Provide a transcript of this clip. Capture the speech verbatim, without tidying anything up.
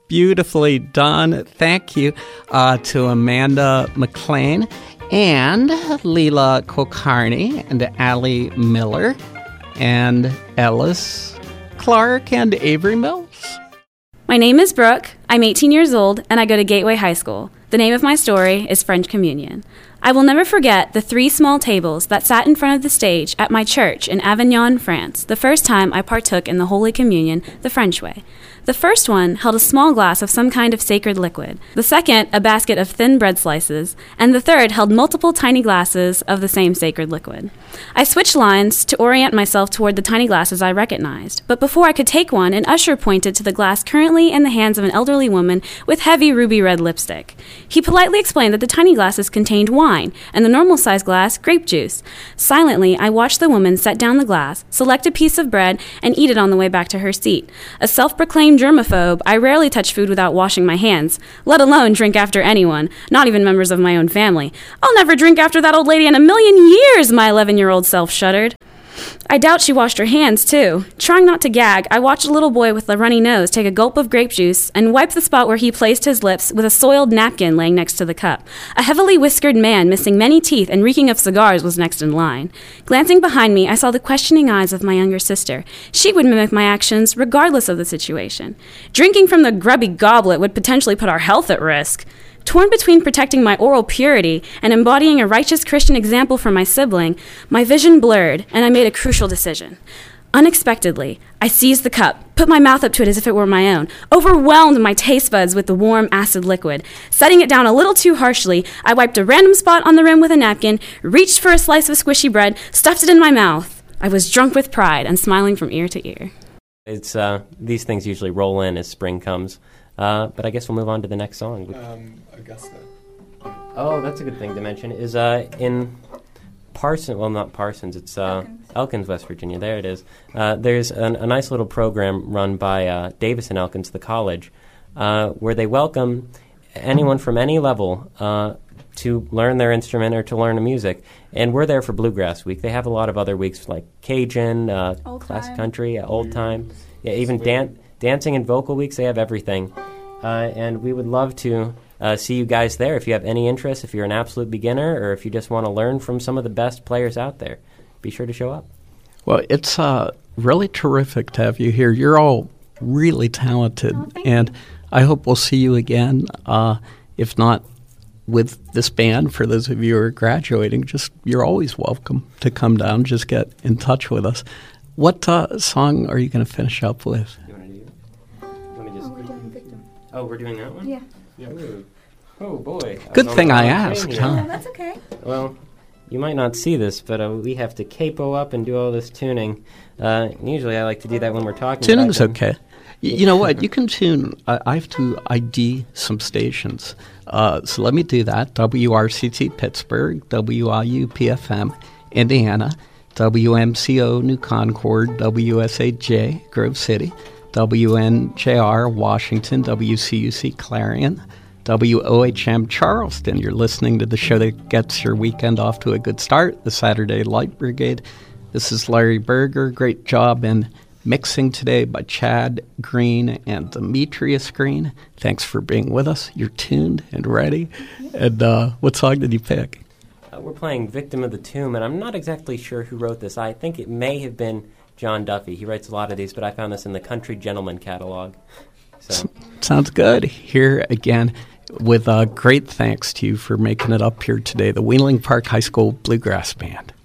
beautifully done. Thank you uh, to Amanda McLean and Leela Kulkarni and Allie Miller and Ellis Clark and Avery Mills. My name is Brooke. I'm eighteen years old, and I go to Gateway High School. The name of my story is French Communion. I will never forget the three small tables that sat in front of the stage at my church in Avignon, France, the first time I partook in the Holy Communion the French way. The first one held a small glass of some kind of sacred liquid, the second a basket of thin bread slices, and the third held multiple tiny glasses of the same sacred liquid. I switched lines to orient myself toward the tiny glasses I recognized, but before I could take one, an usher pointed to the glass currently in the hands of an elderly woman with heavy ruby red lipstick. He politely explained that the tiny glasses contained wine, and the normal-sized glass, grape juice. Silently, I watched the woman set down the glass, select a piece of bread, and eat it on the way back to her seat. A self-proclaimed germaphobe, I rarely touch food without washing my hands, let alone drink after anyone, not even members of my own family. I'll never drink after that old lady in a million years, my eleven-year-old self shuddered. I doubt she washed her hands, too. Trying not to gag, I watched a little boy with a runny nose take a gulp of grape juice and wipe the spot where he placed his lips with a soiled napkin laying next to the cup. A heavily whiskered man missing many teeth and reeking of cigars was next in line. Glancing behind me, I saw the questioning eyes of my younger sister. She would mimic my actions regardless of the situation. Drinking from the grubby goblet would potentially put our health at risk. Torn between protecting my oral purity and embodying a righteous Christian example for my sibling, my vision blurred, and I made a crucial decision. Unexpectedly, I seized the cup, put my mouth up to it as if it were my own, overwhelmed my taste buds with the warm, acid liquid. Setting it down a little too harshly, I wiped a random spot on the rim with a napkin, reached for a slice of squishy bread, stuffed it in my mouth. I was drunk with pride and smiling from ear to ear. It's uh, these things usually roll in as spring comes. Uh, but I guess we'll move on to the next song. Um, Augusta. Oh, that's a good thing to mention. Is uh, in Parsons, well, not Parsons, it's uh, Elkins. Elkins, West Virginia. There it is. Uh, there's an, a nice little program run by uh, Davis and Elkins, the college, uh, where they welcome anyone from any level uh, to learn their instrument or to learn a music. And we're there for Bluegrass Week. They have a lot of other weeks like Cajun, uh, classic country, uh, old time, yeah, even dan- dancing and vocal weeks. They have everything. Uh, and we would love to uh, see you guys there if you have any interest, if you're an absolute beginner, or if you just want to learn from some of the best players out there. Be sure to show up. Well, it's uh, really terrific to have you here. You're all really talented, oh, and you. I hope we'll see you again. Uh, if not with this band, for those of you who are graduating, just you're always welcome to come down. Just get in touch with us. What uh, song are you going to finish up with? You want to do it? You want to just? Oh, we're doing Victim. Oh, we're doing that one? Yeah. Yeah. Ooh. Oh boy. Good I thing I asked, huh? Oh, that's okay. Well, you might not see this, but uh, we have to capo up and do all this tuning. Uh, usually I like to do that when we're talking. Tuning's about okay. Y- you know what? You can tune. I, I have to I D some stations. Uh, so let me do that. W R C T Pittsburgh, W I U P F M Indiana, W M C O New Concord, W S A J Grove City, W N J R Washington, W C U C Clarion, W O H M Charleston. You're listening to the show that gets your weekend off to a good start, the Saturday Light Brigade. This is Larry Berger. Great job in mixing today by Chad Green and Demetrius Green. Thanks for being with us. You're tuned and ready. And uh, what song did you pick? Uh, we're playing Victim of the Tomb, and I'm not exactly sure who wrote this. I think it may have been John Duffy. He writes a lot of these, but I found this in the Country Gentleman catalog. So. Sounds good. Here again with uh, great thanks to you for making it up here today, the Wheeling Park High School Bluegrass Band.